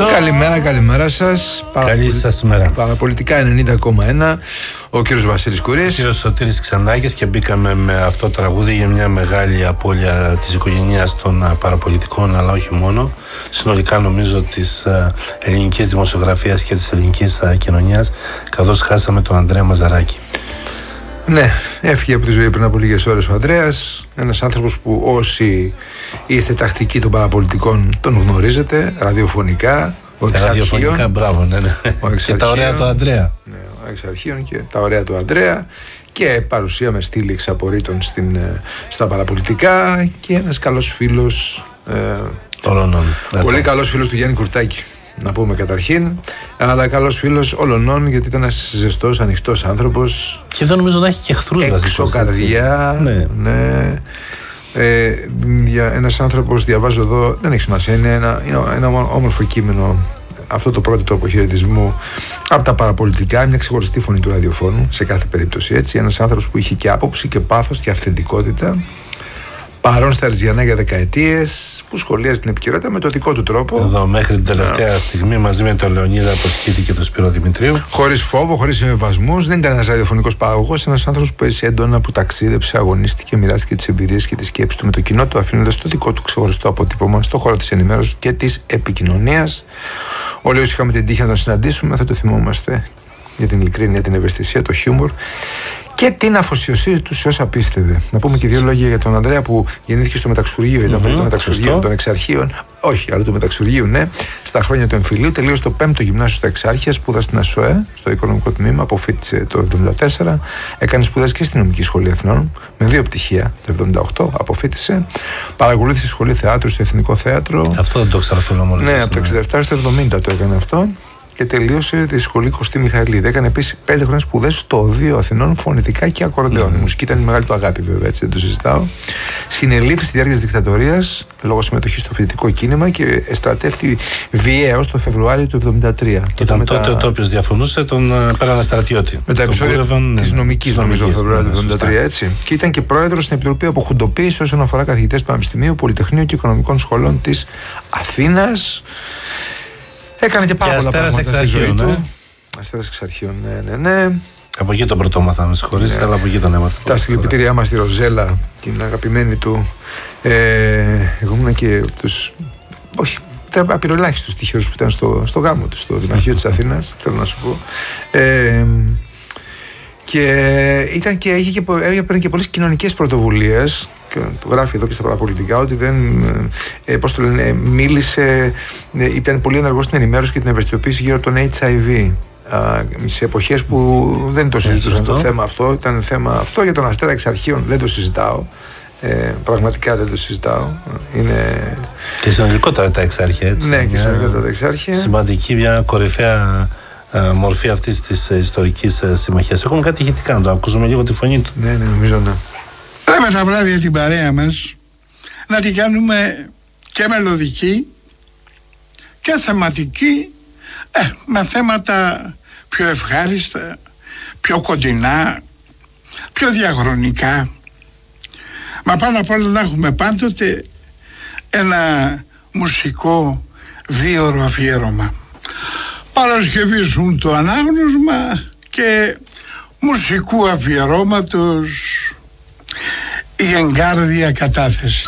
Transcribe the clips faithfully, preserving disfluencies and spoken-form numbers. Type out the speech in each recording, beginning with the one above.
Καλημέρα, καλημέρα σας. Καλή σας μέρα. Παραπολιτικά ενενήντα κόμμα ένα. Ο κύριος Βασίλης Κουρής. Ο κύριος Σωτήρης Ξανάκης, και μπήκαμε με αυτό το τραγούδι για μια μεγάλη απώλεια της οικογένειας των παραπολιτικών, αλλά όχι μόνο. Συνολικά νομίζω της ελληνικής δημοσιογραφίας και της ελληνικής κοινωνίας, καθώς χάσαμε τον Ανδρέα Μαζαράκη. Ναι, έφυγε από τη ζωή πριν από λίγες ώρες ο Ανδρέας. Ένας άνθρωπος που όσοι είστε τακτικοί των παραπολιτικών τον γνωρίζετε, ραδιοφωνικά, ο εξαρχείων. Ραδιοφωνικά, μπράβο, ναι, ναι. Και τα ωραία του Ανδρέα. Ναι, ο εξαρχείων και τα ωραία του Ανδρέα. Και παρουσία με στήλη εξαπορρίτων στην, στα παραπολιτικά. Και ένας καλός φίλος. Ε, Ολονών. Πολύ καλός φίλος του Γιάννη Κουρτάκη, να πούμε καταρχήν, αλλά καλός φίλος όλων, γιατί ήταν ένας ζεστός, ανοιχτός άνθρωπος. Και δεν νομίζω να έχει και εχθρούς βασικούς. Έξω καρδιά. Ναι. ναι. Ε, για ένας άνθρωπος, διαβάζω εδώ, δεν έχει σημασία, είναι ένα, είναι ένα όμορφο κείμενο. Αυτό το πρώτο του αποχαιρετισμού από τα παραπολιτικά, μια ξεχωριστή φωνή του ραδιοφώνου, σε κάθε περίπτωση έτσι. Ένας άνθρωπος που είχε και άποψη και πάθος και αυθεντικότητα. Παρόν στα Ριζιανά για δεκαετίες, που σχολίασε την επικαιρότητα με το δικό του τρόπο. Εδώ μέχρι την τελευταία yeah. στιγμή, μαζί με τον Λεωνίδα Αποσκήτη και τον Σπύρο Δημητρίου. Χωρίς φόβο, χωρίς συμβιβασμούς. Δεν ήταν ένας ραδιοφωνικός παραγωγός, ένας άνθρωπος που έζησε έντονα, που ταξίδεψε, αγωνίστηκε, μοιράστηκε τις εμπειρίες και τις σκέψεις του με το κοινό του, αφήνοντας το δικό του ξεχωριστό αποτύπωμα στον χώρο της ενημέρωσης και της επικοινωνίας. Όλοι όσοι είχαμε την τύχη να τον συναντήσουμε, θα το θυμόμαστε για την ειλικρίνεια, την ευαισθησία, το χιούμορ και την αφοσιωσή του σε όσα πίστευε. Να πούμε και δύο λόγια για τον Ανδρέα, που γεννήθηκε στο Μεταξουργείο. Ήταν mm-hmm, το Μεταξουργείο των Εξαρχείων. Όχι, αλλά το Μεταξουργείου, ναι. Στα χρόνια του εμφυλίου, τελείωσε το πέμπτο γυμνάσιο στα Εξάρχεια, σπούδασε στην ΑΣΟΕ, στο οικονομικό τμήμα, αποφοίτησε το εβδομήντα τέσσερα. Έκανε σπουδές και στην Νομική Σχολή Αθηνών, με δύο πτυχία. Το εβδομήντα οκτώ αποφοίτησε. Παρακολούθησε σχολή θεάτρου στο Εθνικό Θέατρο. Αυτό δεν το ξέρω, μόνο. Ναι, από το εξήντα επτά στο εβδομήντα το έκανε αυτό. Και τελείωσε τη σχολή Κωστή Μιχαηλίδη. Έκανε επίσης πέντε χρόνια σπουδές στο Οδείο Αθηνών, φωνητικά και ακορντεόν. Mm. Η μουσική ήταν η μεγάλη του αγάπη, βέβαια, έτσι δεν το συζητάω. Συνελήφθη στη διάρκεια της δικτατορίας λόγω συμμετοχής στο φοιτητικό κίνημα και εστρατεύθη βιαίως το Φεβρουάριο του εβδομήντα τρία. Και τότε, τότε ο Τόπιος διαφωνούσε, τον πέρανε στρατιώτη. Με τα επεισόδια της νομικής, νομίζω, το Φεβρουάριο του εβδομήντα τρία, έτσι. Και ήταν και πρόεδρος στην Επιτροπή Αποχουντοποίησης όσον αφορά καθηγητές Πανεπιστημίου, Πολυτεχνείου και Οικονομικών Σχολών της Αθήνας. Έκανε και πάρα πολλά πράγματα στη ζωή του. Αστέρας Εξαρχείων, ναι, ναι, ναι. Από εκεί τον πρωτόμαθα, με συγχωρείτε, ναι. αλλά από εκεί τον έμαθα. Τα συλληπιτήριά μας στη Ροζέλα, την αγαπημένη του. Ε, εγώ ήμουν και τους. Όχι, ήταν απειροελάχιστος τυχερός που ήταν στο, στο γάμο του, στο Δημαρχείο της Αθήνας, θέλω να σου πω. Ε, και ήταν και, είχε και, έπαιρνε και πολλές κοινωνικές πρωτοβουλίες. Και το γράφει εδώ και στα παραπολιτικά ότι δεν, ε, πώς το λένε, μίλησε, ε, ήταν πολύ ενεργός στην ενημέρωση και την ευαισθητοποίηση γύρω από τον έιτς άι βι. Α, σε εποχές που δεν το συζητούσαν το θέμα αυτό, ήταν θέμα αυτό. Για τον Αστέρα Εξαρχείων δεν το συζητάω. Ε, πραγματικά δεν το συζητάω. Είναι... Και συνολικότερα τα εξάρχεια, έτσι. Ναι, και συνολικότερα τα εξάρχεια. Σημαντική, μια κορυφαία μορφή αυτής της ιστορικής συμμαχίας. Έχουμε κάτι ηχητικά, να το ακούσουμε λίγο τη φωνή του. Ναι, ναι, νομίζω ναι. Λέμε τα βράδια την παρέα μας να την κάνουμε και μελωδική και θεματική, ε, με θέματα πιο ευχάριστα, πιο κοντινά, πιο διαχρονικά. Μα πάνω απ' όλα να έχουμε πάντοτε ένα μουσικό δίωρο αφιέρωμα. Παρασκευήσουν το ανάγνωσμα και μουσικού αφιερώματος η εγκάρδια κατάθεση.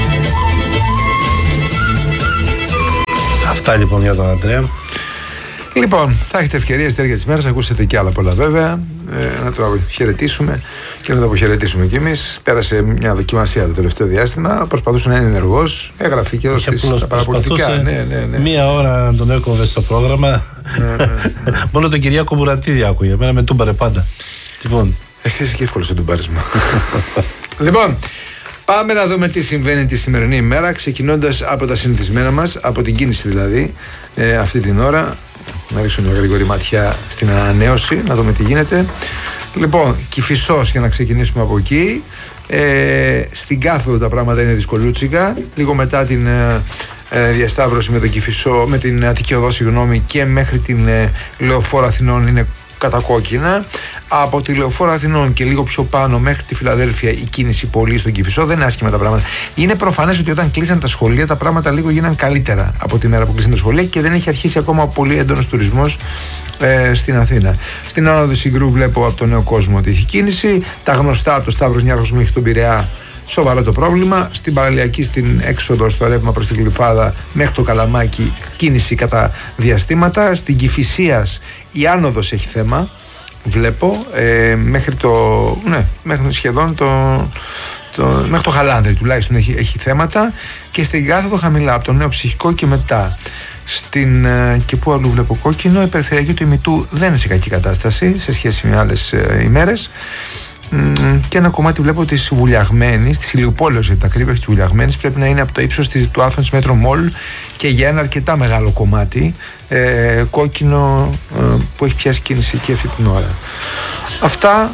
Αυτά λοιπόν για τον Ανδρέα. Λοιπόν, θα έχετε ευκαιρία στη διάρκεια της μέρας να ακούσετε και άλλα πολλά, βέβαια. Ε, να το χαιρετήσουμε και να το αποχαιρετήσουμε κι εμείς. Πέρασε μια δοκιμασία το τελευταίο διάστημα. Προσπαθούσε να είναι ενεργός. Έγραφε και εδώ στα παραπολιτικά. Ναι, ναι, ναι. Μία ώρα να τον έκοβε στο πρόγραμμα. Ναι, ναι, ναι. Μόνο τον Κυριάκο Μπουρατίδη άκουγε. Εμένα με τούμπαρε πάντα. Λοιπόν. Εσύ είσαι και εύκολο στο τουμπάρισμα. Λοιπόν, πάμε να δούμε τι συμβαίνει τη σημερινή ημέρα, ξεκινώντας από τα συνηθισμένα μας, από την κίνηση δηλαδή, ε, αυτή την ώρα. Να ρίξουμε μια γρήγορη ματιά στην ανανέωση, να δούμε τι γίνεται. Λοιπόν, Κηφισός, για να ξεκινήσουμε από εκεί. Ε, στην Κάθοδο τα πράγματα είναι δυσκολούτσικα. Λίγο μετά την ε, ε, διασταύρωση με, τον Κηφισό, με την Αττική Οδό, συγγνώμη, και μέχρι την ε, Λεωφόρο Αθηνών είναι κατακόκκινα. Από τη Λεωφόρο Αθηνών και λίγο πιο πάνω μέχρι τη Φιλαδέλφια η κίνηση πολύ στον Κηφισό. Δεν είναι άσχημα τα πράγματα. Είναι προφανές ότι όταν κλείσαν τα σχολεία τα πράγματα λίγο γίναν καλύτερα από τη μέρα που κλείσαν τα σχολεία και δεν έχει αρχίσει ακόμα πολύ έντονος τουρισμός ε, στην Αθήνα. Στην άνοδο Συγκρού βλέπω από τον Νέο Κόσμο ότι έχει κίνηση. Τα γνωστά από το Σταύρος Νιάρχος μέχρι τον Πειραιά. Σοβαρό το πρόβλημα. Στην παραλιακή, στην έξοδο, στο ρεύμα προς την Γλυφάδα μέχρι το Καλαμάκι, κίνηση κατά διαστήματα. Στην Κηφισίας η άνοδος έχει θέμα. Βλέπω ε, μέχρι το. Ναι, μέχρι σχεδόν το. το μέχρι το Χαλάνδρι τουλάχιστον έχει, έχει θέματα. Και στην κάθοδο χαμηλά από το Νέο Ψυχικό και μετά. Στην, ε, και πού αλλού βλέπω κόκκινο. Η περιφερειακή του ημιτού δεν είναι σε κακή κατάσταση σε σχέση με άλλες ε, ημέρες. Και ένα κομμάτι βλέπω τη Βουλιαγμένη, τη Ηλιουπόλεως για τα ακρίβεια τη Βουλιαγμένη, πρέπει να είναι από το ύψος του Athens Metro Mall και για ένα αρκετά μεγάλο κομμάτι ε, κόκκινο ε, που έχει πιάσει κίνηση εκεί αυτή την ώρα. Αυτά.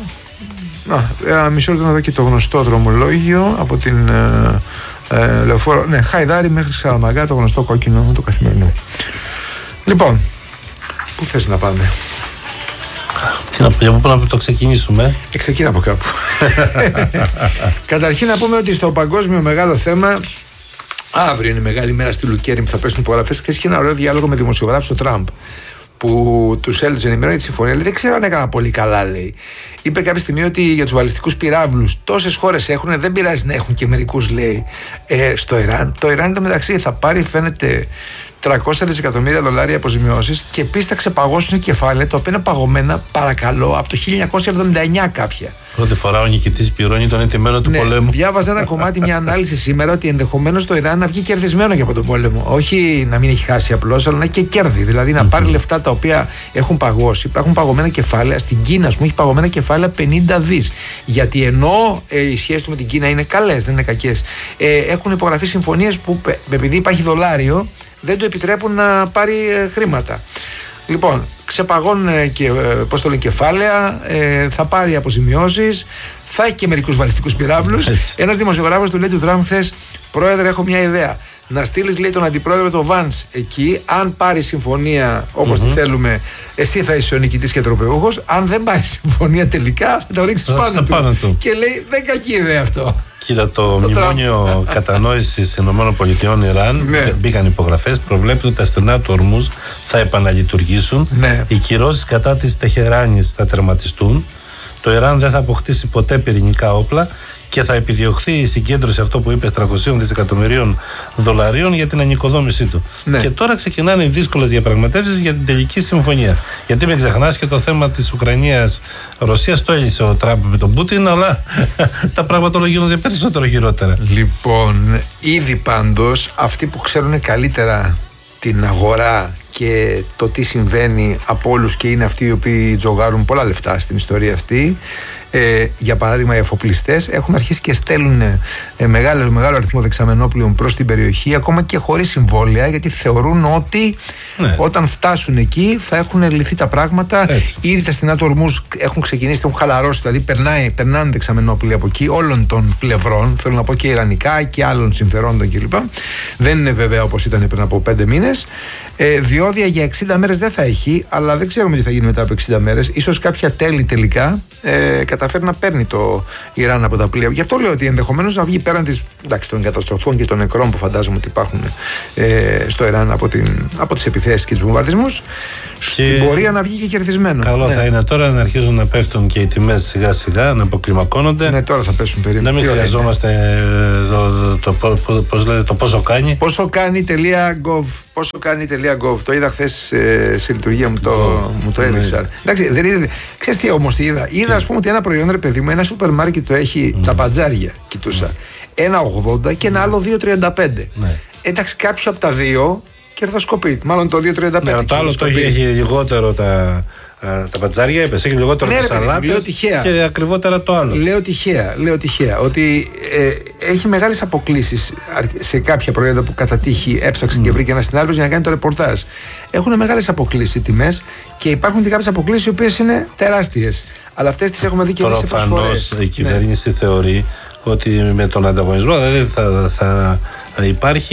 Α, μισό λεπτό να δω και το γνωστό δρομολόγιο από την ε, ε, Λεωφόρο. Ναι, Χαϊδάρη μέχρι Σαλαμαγκά, το γνωστό κόκκινο το καθημερινό. Λοιπόν, πού θες να πάμε? Τι να πω, να το ξεκινήσουμε. Ε, ξεκίνα από κάπου. Καταρχήν να πούμε ότι στο παγκόσμιο μεγάλο θέμα, αύριο είναι μεγάλη μέρα στη Λουκέρνη που θα πέσουν υπογραφές. Χθες είχε ένα ωραίο διάλογο με δημοσιογράφους ο Τραμπ που τους έλεγε ενημερώνει τη συμφωνία. Λέει, δεν ξέρω αν έκανα πολύ καλά, λέει. Είπε κάποια στιγμή ότι για τους βαλιστικούς πυράβλους τόσες χώρες έχουν, δεν πειράζει να έχουν και μερικούς, λέει, ε, στο Ιράν. Το Ιράν μεταξύ θα πάρει, φαίνεται, τριακόσια δισεκατομμύρια δολάρια αποζημιώσεις και επίσης θα ξεπαγώσουν κεφάλαια τα οποία είναι παγωμένα, παρακαλώ, από το χίλια εννιακόσια εβδομήντα εννιά κάποια. Πρώτη φορά ο νικητής πληρώνει τον ετημένο του ναι, πολέμου. Διάβαζα ένα κομμάτι, μια ανάλυση σήμερα ότι ενδεχομένως το Ιράν να βγει κερδισμένο και από τον πόλεμο. Όχι να μην έχει χάσει απλώς, αλλά να έχει και κέρδη. Δηλαδή να πάρει mm-hmm. λεφτά τα οποία έχουν παγώσει. Υπάρχουν παγωμένα κεφάλαια. Στην Κίνα, α πούμε, έχει παγωμένα κεφάλαια πενήντα δις. Γιατί ενώ ε, οι σχέσεις του με την Κίνα είναι καλές, δεν είναι κακές, ε, έχουν υπογραφεί συμφωνίες που επειδή υπάρχει δολάριο δεν του επιτρέπουν να πάρει ε, χρήματα. Λοιπόν, ξεπαγώνουν και, πώς το λένε, κεφάλαια, ε, θα πάρει αποζημιώσεις, θα έχει και μερικούς βαλιστικούς πυράβλους. Ένας δημοσιογράφος του λέει του Τραμπ χθες, πρόεδρε, έχω μια ιδέα. Να στείλεις, λέει, τον αντιπρόεδρο το Βάνς εκεί. Αν πάρει συμφωνία όπως mm-hmm. τη θέλουμε, εσύ θα είσαι ο νικητής και τροπεούχος. Αν δεν πάρει συμφωνία τελικά, θα το ρίξεις πάνω, του. πάνω του. Και λέει, δεν κακή ιδέα αυτό. Κοίτα, το, το μνημόνιο κατανόησης ΗΠΑ Ιράν, ναι. μπήκαν υπογραφές, προβλέπει ότι τα στενά του Ορμούζ θα επαναλειτουργήσουν. Ναι. Οι κυρώσεις κατά της Τεχεράνης θα τερματιστούν. Το Ιράν δεν θα αποκτήσει ποτέ πυρηνικά όπλα και θα επιδιωχθεί η συγκέντρωση, αυτό που είπες, τριακόσια δισεκατομμυρίων δολαρίων για την ανοικοδόμησή του. Ναι. Και τώρα ξεκινάνε οι δύσκολες διαπραγματεύσεις για την τελική συμφωνία. Γιατί μην ξεχνάς και το θέμα της Ουκρανίας-Ρωσίας, το έλυσε ο Τραμπ με τον Πούτιν, αλλά τα πράγματα όλα γίνονται περισσότερο χειρότερα. Λοιπόν, ήδη πάντως αυτοί που ξέρουν καλύτερα την αγορά και το τι συμβαίνει από όλους και είναι αυτοί οι οποίοι τζογάρουν πολλά λεφτά στην ιστορία αυτή, ε, για παράδειγμα οι εφοπλιστές, έχουν αρχίσει και στέλνουν ε, μεγάλο, μεγάλο αριθμό δεξαμενόπλων προς την περιοχή, ακόμα και χωρίς συμβόλαια, γιατί θεωρούν ότι ναι. όταν φτάσουν εκεί θα έχουν λυθεί τα πράγματα. Έτσι. Ήδη τα στενά του Ορμούζ έχουν ξεκινήσει, έχουν χαλαρώσει, δηλαδή περνάει, περνάνε δεξαμενόπλοι από εκεί όλων των πλευρών, θέλω να πω και ιρανικά και άλλων συμφερόντων κλπ. Δεν είναι βέβαια όπως ήταν πριν από πέντε μήνες. Ε, διόδια για εξήντα μέρες δεν θα έχει, αλλά δεν ξέρουμε τι θα γίνει μετά από εξήντα μέρες. Ίσως κάποια τέλη τελικά ε, καταφέρει να παίρνει το Ιράν από τα πλοία. Γι' αυτό λέω ότι ενδεχομένως να βγει πέραν της, εντάξει, των καταστροφών και των νεκρών που φαντάζομαι ότι υπάρχουν ε, στο Ιράν από, την, από τις επιθέσεις και τους βομβαρδισμούς, στην πορεία να βγει και κερδισμένο. Καλό ναι. θα είναι τώρα να αρχίζουν να πέφτουν και οι τιμές σιγά σιγά, να αποκλιμακώνονται. Ναι, τώρα θα πέσουν περίπου. Να μην χρειαζόμαστε το, το, το, το, πώς λέτε, το πόσο κάνει. Πόσο κάνει.gov. Πόσο κάνει.gov. Το είδα χθες ε, σε λειτουργία, μου το, oh, μου το έδειξαν. Ναι. Εντάξει, δεν είναι. Ξέρεις τι όμως τι είδα. Είδα, ας πούμε, ότι ένα προϊόν, ρε παιδί μου, ένα σούπερ μάρκετ το έχει mm. τα παντζάρια. Κοιτούσα. Mm. ένα ογδόντα και ένα άλλο δύο τριάντα πέντε. Ναι. Εντάξει, κάποιο από τα δύο κερδοσκοπεί. Μάλλον το δύο τριάντα πέντε. Ναι, το άλλο το έχει, έχει λιγότερο τα. Τα πατζάρια, είπες, έχει λιγότερο τις σαλάτες και ακριβότερα το άλλο. Λέω τυχαία, λέω τυχαία ότι ε, έχει μεγάλες αποκλίσεις σε κάποια προϊόντα που κατά τύχη έψαξε mm. και βρήκε ένα συνάδελφος για να κάνει το ρεπορτάζ. Έχουν μεγάλες αποκλίσεις οι τιμές και υπάρχουν και κάποιες αποκλίσεις οι οποίες είναι τεράστιες. Αλλά αυτές τις έχουμε δει και εμείς σε πολλές φορές. Προφανώς η κυβέρνηση ναι. θεωρεί ότι με τον ανταγωνισμό δηλαδή θα, θα υπάρχει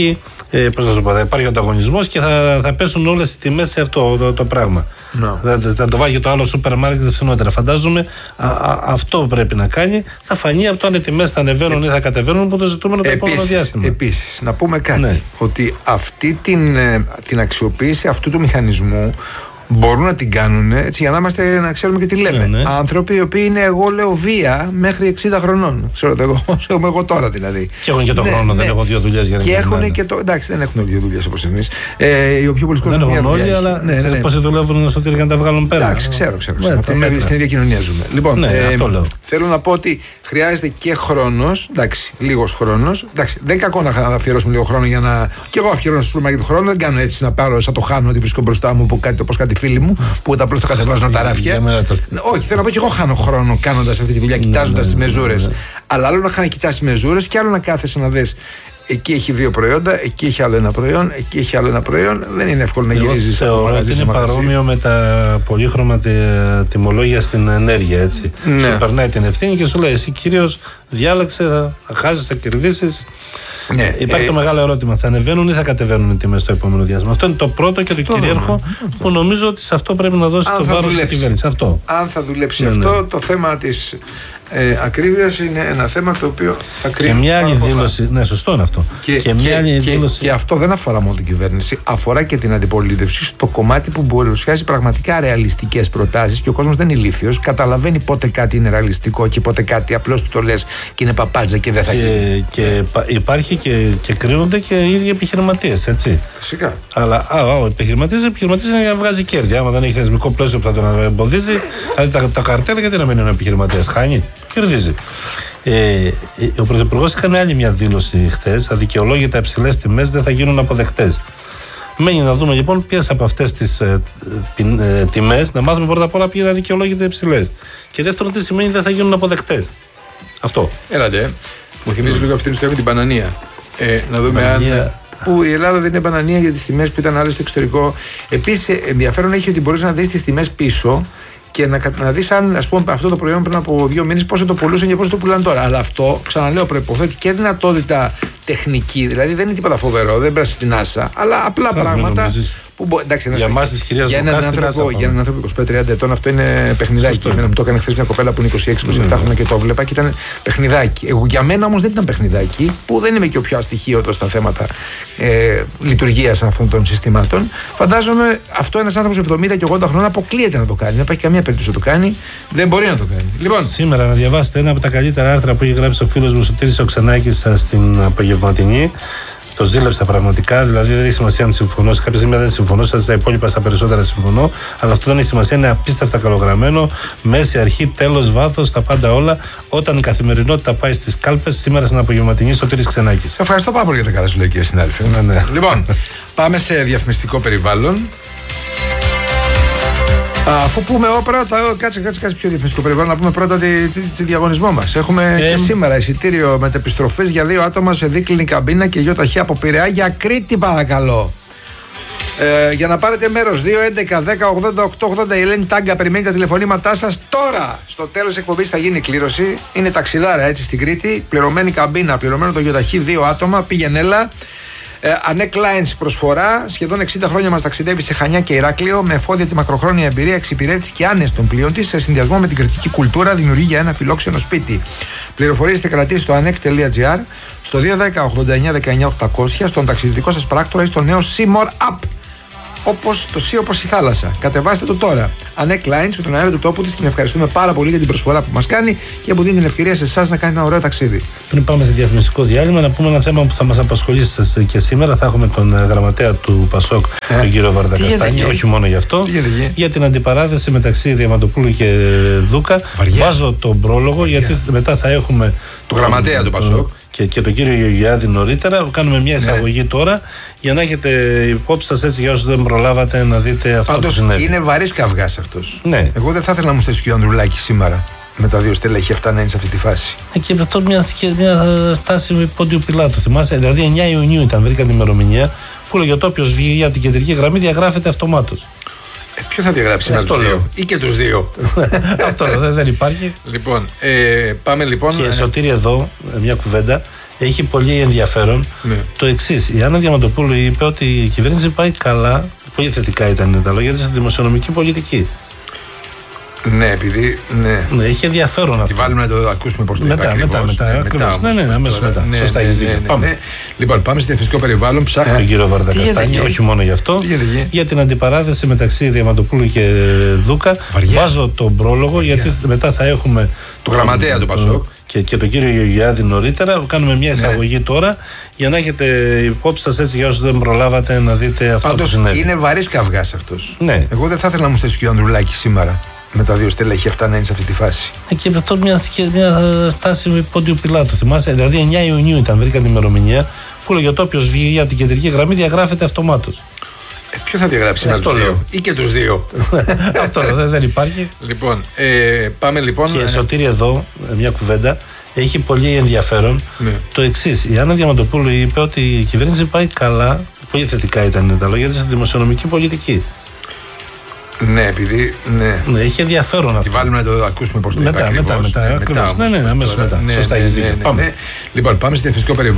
ε, πώς θα σου πω, θα υπάρχει ανταγωνισμός και θα, θα πέσουν όλες οι τιμές σε αυτό το, το πράγμα. No. Θα, θα το βάλει το άλλο σούπερ μάρκετ φθηνότερα. Φαντάζομαι α, α, αυτό πρέπει να κάνει. Θα φανεί από το αν οι τιμές θα ανεβαίνουν ε, ή θα κατεβαίνουν, που το ζητούμενο το επόμενο διάστημα. Επίσης, να πούμε κάτι. Ναι. Ότι αυτή την, την αξιοποίηση αυτού του μηχανισμού μπορούν να την κάνουν έτσι, για να, είμαστε, να ξέρουμε και τι λέμε. Ναι, ναι. Άνθρωποι οι οποίοι είναι, εγώ λέω, βία μέχρι εξήντα χρονών. Ξέρω το εγώ, εγώ, εγώ τώρα δηλαδή. Και έχουν και τον ναι, χρόνο, ναι. δεν έχουν δύο δουλειές για να Και έχουν και το. Εντάξει, δεν έχουν δύο δουλειές όπως εμείς. Ε, ο πιο πολλοί κόσμος δεν έχουν όλοι, αλλά ναι, ναι, ναι. Πώς δουλεύουν στο για να τα βγάλουν πέρα. Εντάξει, ξέρω, ξέρω. ξέρω. Ναι, στην ίδια κοινωνία ζούμε. Λοιπόν, ναι, ε, αυτό λέω. Θέλω να πω ότι χρειάζεται και χρόνος. Εντάξει, λίγος χρόνος. Εντάξει, δεν είναι κακό να αφιερώσουμε λίγο χρόνο για να. Και εγώ αφιερώνω στο σούπερ μάρκετ χρόνο. Δεν κάνω έτσι να πάρω σαν το χάνω ότι βρίσκω μπροστά μου όπως κάτι φίλοι μου που τα απλώς τα κατεβάζουν τα ράφια. Όχι, θέλω να πω και εγώ χάνω χρόνο κάνοντας αυτή τη δουλειά, κοιτάζοντας τις μεζούρες. Αλλά άλλο να χάνει κοιτάς μεζούρες και άλλο να κάθεσαι να δεις. Εκεί έχει δύο προϊόντα, εκεί έχει άλλο ένα προϊόν, εκεί έχει άλλο ένα προϊόν. Δεν είναι εύκολο να γυρίζεις από μαγαζί σε μαγαζί. Είναι παρόμοιο με τα πολύχρωμα τιμολόγια στην ενέργεια. Έτσι. Ναι. Σου περνάει την ευθύνη και σου λέει: εσύ κυρίως διάλεξε, θα χάσεις, θα κερδίσεις. Ναι, υπάρχει ε, το μεγάλο ερώτημα: θα ανεβαίνουν ή θα κατεβαίνουν οι τιμές στο επόμενο διάστημα? Αυτό είναι το πρώτο και το, το κυρίαρχο που νομίζω ότι σε αυτό πρέπει να δώσει το βάρος στην κυβέρνηση. Αυτό. Αν θα δουλέψει ναι, αυτό, ναι. το θέμα της ε, ακρίβειας είναι ένα θέμα το οποίο θα κρίνει. Και μια άλλη δήλωση. Ναι, σωστό είναι αυτό. Και, και, μια άλλη και, δήλωση. Και αυτό δεν αφορά μόνο την κυβέρνηση, αφορά και την αντιπολίτευση στο κομμάτι που παρουσιάζει πραγματικά ρεαλιστικές προτάσεις και ο κόσμος δεν είναι ηλίθιος. Καταλαβαίνει πότε κάτι είναι ρεαλιστικό και πότε κάτι απλώς του το λες και είναι παπάντζα και δεν θα γίνει. Και υπάρχει και, και κρίνονται και οι ίδιοι επιχειρηματίες, έτσι. Φυσικά. Αλλά α, ο επιχειρηματής είναι για να βγάζει κέρδη. Άμα δεν έχει θεσμικό πλαίσιο που θα τον εμποδίζει, δηλαδή τα, τα καρτέλ, γιατί να μην είναι ο επιχειρηματίας? Χάνει, κερδίζει. Ε, ο Πρωθυπουργός έκανε άλλη μια δήλωση χθες: αδικαιολόγητα υψηλές τιμές δεν θα γίνουν αποδεκτές. Μένει να δούμε λοιπόν ποιες από αυτές τις ε, ε, τιμές, να μάθουμε πρώτα απ' όλα ποιες είναι αδικαιολόγητα υψηλές. Και δεύτερον, τι σημαίνει δεν θα γίνουν αποδεκτές. Αυτό. Έλατε. Μου θυμίζει λίγο αυτήν την ιστορία με την μπανανία. Ε, να δούμε Πανανία. αν. Που η Ελλάδα δεν είναι μπανανία για τις τιμές που ήταν άλλες στο εξωτερικό. Επίσης, ενδιαφέρον έχει ότι μπορείς να δεις τις τιμές πίσω και να, να δεις αν, ας πούμε, αυτό το προϊόν πριν από δύο μήνες πόσο το πουλούσαν και πόσο το πουλάνε τώρα. Αλλά αυτό, ξαναλέω, προϋποθέτει και δυνατότητα τεχνική. Δηλαδή δεν είναι τίποτα φοβερό, δεν πέρασε στην άσα, αλλά απλά Φρά, πράγματα. Που, εντάξει, για εμάς της κυρίας για έναν άνθρωπο, για έναν άνθρωπο είκοσι πέντε τριάντα ετών αυτό είναι παιχνιδάκι. Εμένα μου το έκανε χθες μια κοπέλα που είναι είκοσι έξι είκοσι επτά χρόνια και το βλέπα και ήταν παιχνιδάκι. Εγώ, για μένα όμως δεν ήταν παιχνιδάκι, που δεν είμαι και ο πιο αστοιχείωτος στα θέματα ε, λειτουργίας αυτών των συστημάτων. Φαντάζομαι αυτό ένας άνθρωπος εβδομήντα και ογδόντα χρόνια αποκλείεται να το κάνει. Δεν υπάρχει καμία περίπτωση να το κάνει. Δεν μπορεί να το κάνει. Λοιπόν, σήμερα να διαβάσετε ένα από τα καλύτερα άρθρα που έχει γράψει ο φίλος μου Σωτήρης Οξενάκης στην απογευματινή. Το ζήλεψα πραγματικά, δηλαδή δεν έχει σημασία αν συμφωνώ. Σε κάποια στιγμή δεν συμφωνώ, στα υπόλοιπα στα περισσότερα συμφωνώ. Αλλά αυτό δεν έχει σημασία, είναι απίστευτα καλογραμμένο. Μέση, αρχή, τέλος, βάθος, τα πάντα όλα. Όταν η καθημερινότητα πάει στις κάλπες, σήμερα στην απογευματινή Σωτήρης Ξενάκης. Ευχαριστώ πάρα πολύ για τα καλά σου λέει, κύριε συνάδελφε. Ναι, ναι. Λοιπόν, πάμε σε διαφημιστικό περιβάλλον. Αφού πούμε ό, πρώτα, κάτσε, κάτσε, κάτσε πιο διαφημιστικό περιβάλλον, να πούμε πρώτα τη, τη, τη διαγωνισμό μας. Έχουμε ε, και σήμερα εισιτήριο μετεπιστροφής για δύο άτομα σε δίκλινη καμπίνα και γιοταχή από Πειραιά για Κρήτη, παρακαλώ. Ε, για να πάρετε μέρος, δύο έντεκα δέκα ογδόντα οκτώ ογδόντα, η Ελένη Τάγκα περιμένει τα τηλεφωνήματά σας τώρα. Στο τέλος της εκπομπής θα γίνει η κλήρωση. Είναι ταξιδάρα έτσι στην Κρήτη. Πληρωμένη καμπίνα, πληρωμένο το γιοταχή, δύο άτομα. Πήγαινε, έλα. Ε, Ανέκ Lines προσφορά. Σχεδόν εξήντα χρόνια μας ταξιδεύει σε Χανιά και Ηράκλειο με εφόδια τη μακροχρόνια εμπειρία εξυπηρέτηση και άνεση των πλοίων της σε συνδυασμό με την κριτική κουλτούρα δημιουργεί για ένα φιλόξενο σπίτι. Πληροφορίες και κρατήσεις στο ανέκ τελεία τζι άρ, στο δύο δέκα ογδόντα εννιά δεκαεννιά οκτακόσια, στον ταξιδιωτικό σας πράκτορα ή στο νέο Seymour App. Όπως το Sea, όπως η θάλασσα. Κατεβάστε το τώρα. Ανέκ Lines με τον αέρα του τόπου της. Την ευχαριστούμε πάρα πολύ για την προσφορά που μας κάνει και που δίνει την ευκαιρία σε εσάς να κάνει ένα ωραίο ταξίδι. Πριν πάμε σε διαφημιστικό διάλειμμα, να πούμε ένα θέμα που θα μας απασχολήσει και σήμερα. Θα έχουμε τον γραμματέα του Πασόκ, ε, τον κύριο Βαρδακαστάνη. Όχι μόνο γι' αυτό. Για την αντιπαράθεση μεταξύ Διαμαντοπούλου και Δούκα. Βαριά. Βάζω τον πρόλογο, Βαριά. γιατί μετά θα έχουμε. Το γραμματέα του Πασόκ. Και, και τον κύριο Γεωργιάδη νωρίτερα. Κάνουμε μια εισαγωγή ναι. τώρα για να έχετε υπόψη σας έτσι για όσους δεν προλάβατε να δείτε αυτό. Πάντως, που συνέβη. Είναι βαρύς καυγάς αυτός. Ναι. Εγώ δεν θα ήθελα να μου στήσει ο Ανδρουλάκη σήμερα με τα δύο στελέχη αυτά να είναι σε αυτή τη φάση. Ε, και αυτό μια, μια στάση με Πόντιο Πιλάτου. Θυμάσαι, δηλαδή εννιά Ιουνίου ήταν, βρήκα την ημερομηνία που λέγεται ότι όποιος βγει από την κεντρική γραμμή διαγράφεται αυτομάτως. Ε, ποιο θα διαγράψει με τους δύο ή και τους δύο. Αυτό δεν, δεν υπάρχει. Λοιπόν, ε, πάμε λοιπόν. Και Σωτήρη εδώ, μια κουβέντα. έχει πολύ ενδιαφέρον ναι. το εξής. Η Άννα Διαμαντοπούλου είπε ότι η κυβέρνηση πάει καλά, πολύ θετικά ήταν τα λόγια της, στη δημοσιονομική πολιτική. Ναι, επειδή. Ναι. Ναι, έχει ενδιαφέρον Τη αυτό. βάλουμε να το ακούσουμε πώς το μετά, είπε μετά, ακριβώς. μετά, Ναι, ακριβώς. μετά, Ναι, ναι, αμέσως μετά. Ναι, Σωστά, ναι, έχεις ναι, δίκιο. ναι, Πάμε. ναι. Λοιπόν, πάμε στο διαφημιστικό περιβάλλον. Ψάχνουμε Τον κύριο Βαρδακαστάνη, όχι μόνο γι' αυτό. Για την αντιπαράθεση μεταξύ Διαμαντοπούλου και Δούκα. Βαριά. Βάζω τον πρόλογο, Βαριά. γιατί μετά θα έχουμε. Το γραμματέα του Πασόκ. Και, και τον κύριο Γεωργιάδη νωρίτερα. Κάνουμε μια εισαγωγή ναι. τώρα για να έχετε υπόψη σας, έτσι για όσους δεν προλάβατε να δείτε αυτό Πάντως, που συνέβη. είναι βαρύς καυγάς αυτός. Ναι. Εγώ δεν θα ήθελα να μου στήσει ο κ. Ανδρουλάκη σήμερα με τα δύο στελέχη αυτά να είναι σε αυτή τη φάση. Ε, και αυτό μια, μια στάση με Πόντιο Πιλάτου. Θυμάσαι, δηλαδή εννιά Ιουνίου ήταν, βρήκα την ημερομηνία που έλεγε ότι όποιος βγει από την κεντρική γραμμή διαγράφεται αυτομάτως. Ε, ποιο θα διαγράψει με τους δύο ή και τους δύο. Αυτό δεν, δεν υπάρχει. Λοιπόν, ε, πάμε λοιπόν. Και Σωτήρη εδώ, μια κουβέντα, έχει πολύ ενδιαφέρον ναι. το εξής. Η Άννα Διαμαντοπούλου είπε ότι η κυβέρνηση πάει καλά, πολύ θετικά ήταν τα λόγια της, στη δημοσιονομική πολιτική. Ναι, επειδή. Ναι. Ναι, έχει ενδιαφέρον αυτό. Τη βάλουμε να το ακούσουμε πώς το μετά, είπε μετά, ακριβώς. μετά, ναι, μετά, μετά, ναι, ναι, ναι, αμέσως μετά. Ναι, Σωστά, ναι, έχεις ναι, δίκιο. ναι, Πάμε. ναι. Λοιπόν, πάμε στο διαφημιστικό περιβάλλον.